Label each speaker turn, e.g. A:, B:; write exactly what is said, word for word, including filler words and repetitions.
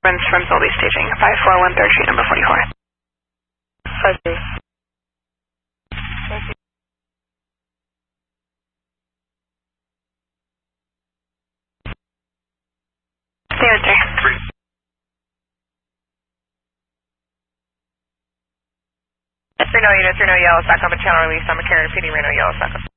A: Runs from Dolby Staging, five four one third Street, number forty-four.
B: five three.
A: Stay with three.
B: Reno units, Reno Yellow, stock up a channel release. I'm a carrier repeating Reno Yellow, stock up.